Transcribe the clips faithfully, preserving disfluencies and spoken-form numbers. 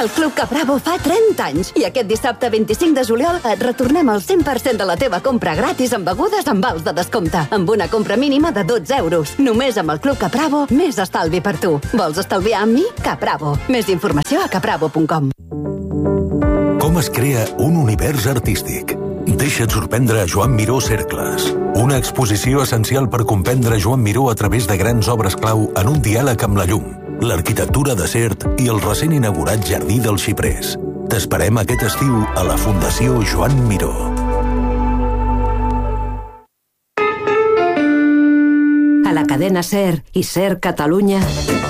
El Club Capravo fa trenta anys i aquest dissabte vint-i-cinc de juliol et retornem el cent per cent de la teva compra gratis amb begudes amb vals de descompte, amb una compra mínima de dotze euros. Només amb el Club Capravo, més estalvi per tu. Vols estalviar amb mi? Capravo. Més informació a capravo punt com. Com es crea un univers artístic? Deixa't sorprendre a Joan Miró Cercles. Una exposició essencial per comprendre Joan Miró a través de grans obres clau en un diàleg amb la llum, l'arquitectura de Sert i el recent inaugurat Jardí dels Xiprers. T'esperem aquest estiu a la Fundació Joan Miró. A la cadena Ser i Ser Catalunya.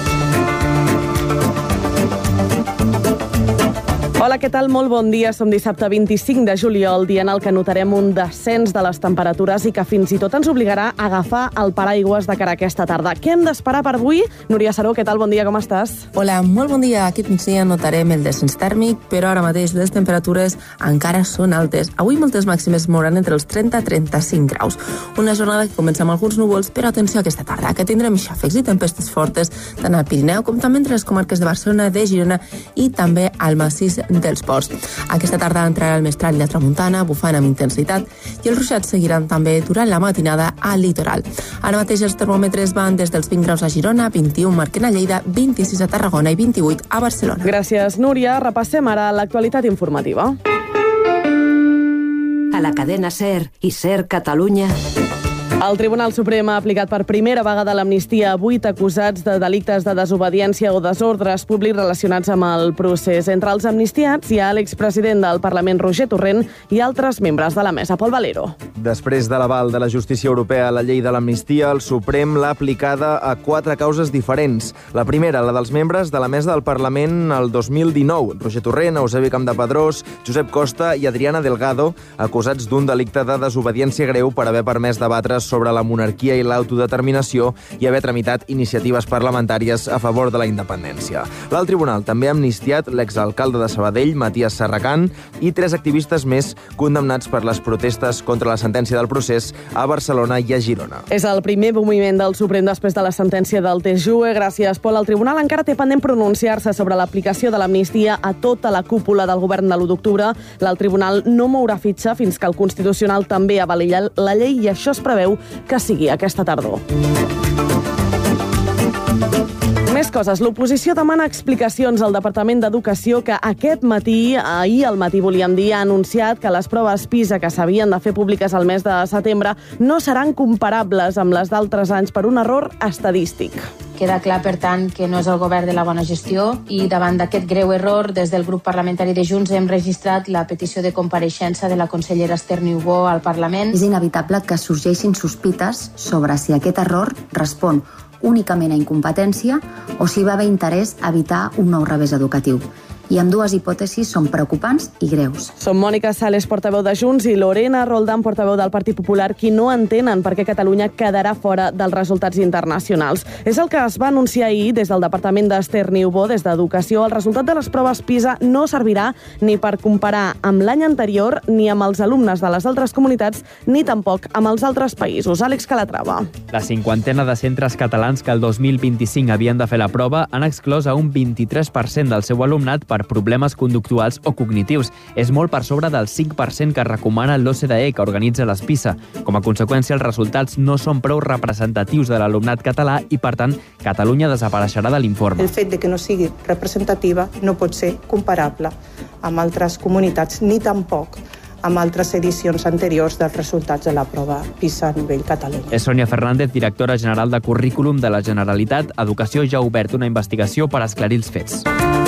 Hola, què tal? Molt bon dia. Som dissabte vint-i-cinc de juliol, dia en el que notarem un descens de les temperatures i que fins i tot ens obligarà a agafar el paraigües de cara a aquesta tarda. Què hem d'esperar per avui? Núria Saró, què tal? Bon dia, com estàs? Hola, molt bon dia. Aquest migdia notarem el descens tèrmic, però ara mateix les temperatures encara són altes. Avui moltes màximes mouran entre els trenta i trenta-cinc graus. Una jornada que comença amb alguns núvols, però atenció a aquesta tarda, que tindrem xàfecs i tempestes fortes tant al Pirineu com també entre les comarques de Barcelona, de Girona i també al massís dels Ports. Aquesta tarda entrarà el mestral i la tramuntana, bufant amb intensitat, i els ruixats seguiran també durant la matinada al litoral. Ara mateix els termòmetres van des dels vint graus a Girona, vint-i-un marquen a Lleida, vint-i-sis a Tarragona i vint-i-vuit a Barcelona. Gràcies, Núria. Repassem ara l'actualitat informativa. A la cadena Ser i Ser Catalunya. El Tribunal Suprem ha aplicat per primera vegada l'amnistia a vuit acusats de delictes de desobediència o desordres públics relacionats amb el procés. Entre els amnistiats hi ha l'expresident del Parlament, Roger Torrent, i altres membres de la mesa, Pol Valero. Després de l'aval de la justícia europea a la llei de l'amnistia, el Suprem l'ha aplicada a quatre causes diferents. La primera, la dels membres de la mesa del Parlament el dos mil dinou. Roger Torrent, Eusebi Campdepadrós, Josep Costa i Adriana Delgado, acusats d'un delicte de desobediència greu per haver permès debatre sobre la monarquia i l'autodeterminació i haver tramitat iniciatives parlamentàries a favor de la independència. L'alt tribunal també ha amnistiat l'exalcalde de Sabadell, Matías Serracant, i tres activistes més condemnats per les protestes contra la sentència del procés a Barcelona i a Girona. És el primer moviment del Suprem després de la sentència del T J U E. Gràcies, Pol. El tribunal encara té pendent pronunciar-se sobre l'aplicació de l'amnistia a tota la cúpula del govern de l'u d'octubre. L'alt tribunal no mourà fitxa fins que el Constitucional també avali la llei i això es preveu que sigui aquesta tardor. Més coses. L'oposició demana explicacions al Departament d'Educació que aquest matí, ahir al matí volíem dir, ha anunciat que les proves PISA que s'havien de fer públiques al mes de setembre no seran comparables amb les d'altres anys per un error estadístic. Queda clar, per tant, que no és el govern de la bona gestió i davant d'aquest greu error, des del grup parlamentari de Junts hem registrat la petició de compareixença de la consellera Esther Niubó al Parlament. És inevitable que sorgeixin sospites sobre si aquest error respon únicament a incompetència o si va haver interès a evitar un nou revés educatiu. I amb dues hipòtesis són preocupants i greus. Són Mònica Sales, portaveu de Junts, i Lorena Roldán, portaveu del Partit Popular, qui no entenen per què Catalunya quedarà fora dels resultats internacionals. És el que es va anunciar ahir des del Departament d'Esther Niubó, des d'Educació. El resultat de les proves PISA no servirà ni per comparar amb l'any anterior, ni amb els alumnes de les altres comunitats, ni tampoc amb els altres països. Àlex Calatrava. La cinquantena de centres catalans que el dos mil vint-i-cinc havien de fer la prova han exclòs a un vint-i-tres per cent del seu alumnat per problemes conductuals o cognitius. És molt per sobre del cinc per cent que recomana l'O C D E, que organitza les PISA. Com a conseqüència, els resultats no són prou representatius de l'alumnat català i, per tant, Catalunya desapareixerà de l'informe. El fet de que no sigui representativa no pot ser comparable amb altres comunitats ni tampoc amb altres edicions anteriors dels resultats de la prova PISA a nivell Catalunya. És Sònia Fernández, directora general de Currículum de la Generalitat. Educació ja ha obert una investigació per esclarir els fets.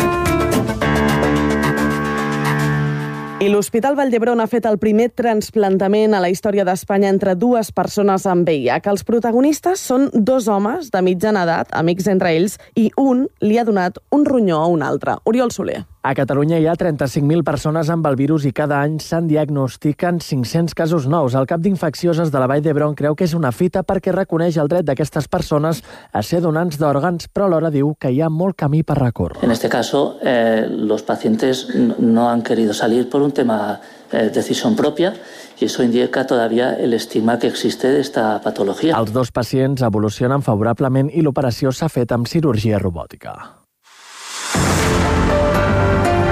I l'Hospital Vall d'Hebron ha fet el primer trasplantament a la història d'Espanya entre dues persones amb V I H. Els protagonistes són dos homes de mitjana edat, amics entre ells, i un li ha donat un ronyó a un altre. Oriol Soler. A Catalunya hi ha trenta-cinc mil persones amb el virus i cada any se'n diagnostiquen cinc-cents casos nous. El cap d'infeccioses de la Vall d'Hebron creu que és una fita perquè reconeix el dret d'aquestes persones a ser donants d'òrgans, però alhora diu que hi ha molt camí per recórrer. En este caso, eh, los pacientes no han querido salir por un tema de eh, decisión propia y eso indica todavía el estigma que existe de esta patología. Els dos pacients evolucionen favorablement i l'operació s'ha fet amb cirurgia robòtica.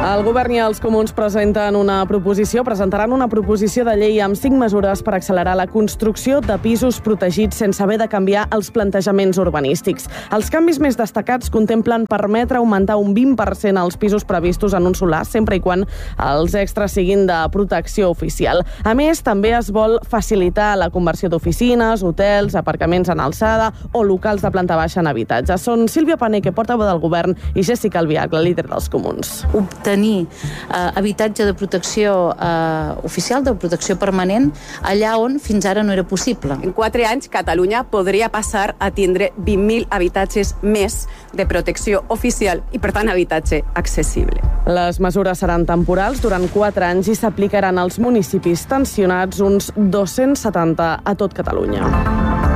El govern i els comuns presenten una proposició, presentaran una proposició de llei amb cinc mesures per accelerar la construcció de pisos protegits sense haver de canviar els plantejaments urbanístics. Els canvis més destacats contemplen permetre augmentar un vint per cent els pisos previstos en un solar, sempre i quan els extras siguin de protecció oficial. A més, també es vol facilitar la conversió d'oficines, hotels, aparcaments en alçada o locals de planta baixa en habitatge. Són Sílvia Paneque, portaveu del govern, i Jessica Albiach, la líder dels comuns. Obtenir eh, habitatge de protecció eh, oficial, de protecció permanent, allà on fins ara no era possible. En quatre anys, Catalunya podria passar a tindre vint mil habitatges més de protecció oficial i, per tant, habitatge accessible. Les mesures seran temporals durant quatre anys i s'aplicaran als municipis tensionats, uns dos-cents setanta a tot Catalunya.